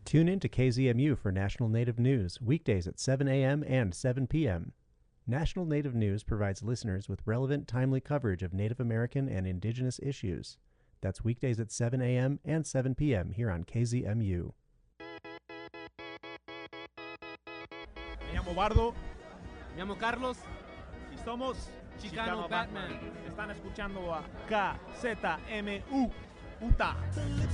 Tune in to KZMU for National Native News, weekdays at 7 a.m. and 7 p.m. National Native News provides listeners with relevant, timely coverage of Native American and Indigenous issues. That's weekdays at 7 a.m. and 7 p.m. here on KZMU. Me llamo Bardo. Me llamo Carlos. Y somos Chicano Batman. Están escuchando a KZMU. Utah.